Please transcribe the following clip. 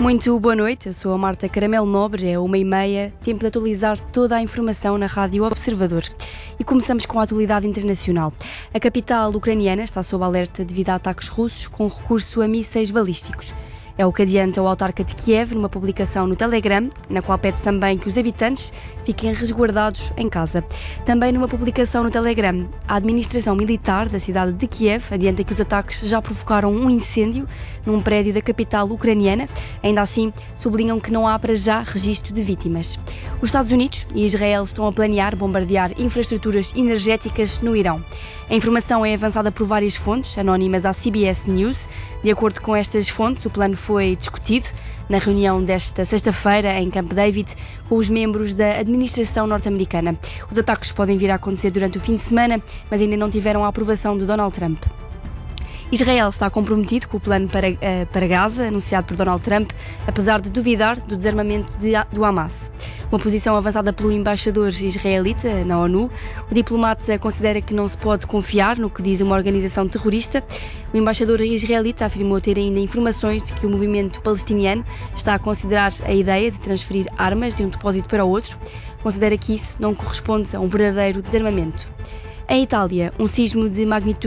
Muito boa noite, eu sou a Marta Caramelo Nobre, é 1h30, tempo de atualizar toda a informação na Rádio Observador. E começamos com a atualidade internacional. A capital ucraniana está sob alerta devido a ataques russos com recurso a mísseis balísticos. É o que adianta o autarca de Kiev numa publicação no Telegram, na qual pede também que os habitantes fiquem resguardados em casa. Também numa publicação no Telegram, a administração militar da cidade de Kiev adianta que os ataques já provocaram um incêndio num prédio da capital ucraniana. Ainda assim, sublinham que não há para já registro de vítimas. Os Estados Unidos e Israel estão a planear bombardear infraestruturas energéticas no Irão. A informação é avançada por várias fontes, anónimas à CBS News. De acordo com estas fontes, o plano foi discutido na reunião desta sexta-feira em Camp David com os membros da administração norte-americana. Os ataques podem vir a acontecer durante o fim de semana, mas ainda não tiveram a aprovação de Donald Trump. Israel está comprometido com o plano para Gaza, anunciado por Donald Trump, apesar de duvidar do desarmamento do Hamas. Uma posição avançada pelo embaixador israelita na ONU, o diplomata considera que não se pode confiar no que diz uma organização terrorista. O embaixador israelita afirmou ter ainda informações de que o movimento palestiniano está a considerar a ideia de transferir armas de um depósito para outro. Considera que isso não corresponde a um verdadeiro desarmamento. Em Itália, um sismo de magnitude